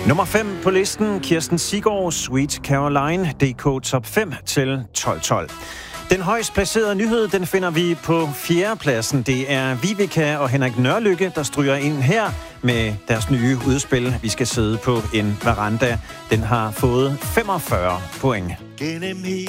Nummer 5 på listen, Kirsten Siggaard, Sweet Caroline, DK Top 5 til 12-12. Den højst placerede nyhed, den finder vi på 4. pladsen. Det er Vibeke og Henrik Nørlykke, der stryger ind her med deres nye udspil. Vi skal sidde på en veranda. Den har fået 45 point.